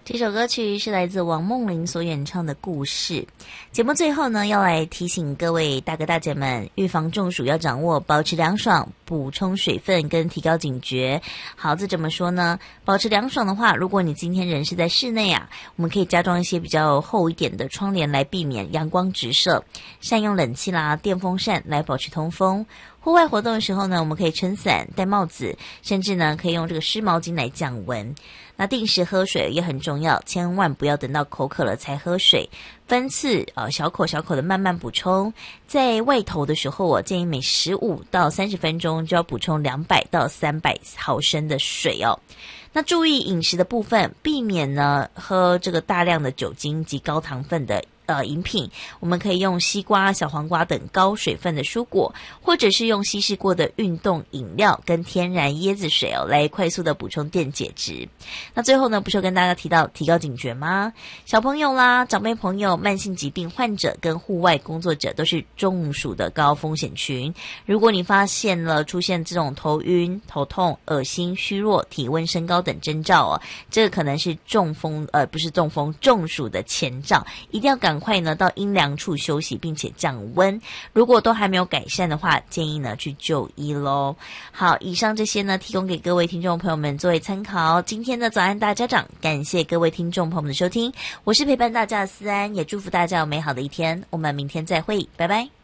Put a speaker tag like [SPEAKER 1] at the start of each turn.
[SPEAKER 1] 这首歌曲是来自王梦玲所演唱的故事。节目最后呢，要来提醒各位大哥大姐们，预防中暑要掌握保持凉爽、补充水分跟提高警觉。好，这怎么说呢？保持凉爽的话，如果你今天人是在室内啊，我们可以加装一些比较厚一点的窗帘来避免阳光直射，善用冷气啦、电风扇来保持通风。户外活动的时候呢，我们可以撑伞、戴帽子，甚至呢可以用这个湿毛巾来降温。那定时喝水也很重要，千万不要等到口渴了才喝水，分次小口小口的慢慢补充。在外头的时候，我建议每15到30分钟就要补充200到300毫升的水哦。那注意饮食的部分，避免呢喝这个大量的酒精及高糖分的饮品，我们可以用西瓜、小黄瓜等高水分的蔬果，或者是用稀释过的运动饮料跟天然椰子水来快速的补充电解质。那最后呢，不是有跟大家提到提高警觉吗？小朋友啦、长辈朋友、慢性疾病患者跟户外工作者都是中暑的高风险群。如果你发现了出现这种头晕、头痛、恶心、虚弱、体温升高等征兆这个可能是中暑的前兆，一定要赶快呢到阴凉处休息，并且降温。如果都还没有改善的话，建议呢去就医咯。好，以上这些呢提供给各位听众朋友们作为参考。今天的早安大家长，感谢各位听众朋友们的收听，我是陪伴大家的思安，也祝福大家有美好的一天。我们明天再会，拜拜。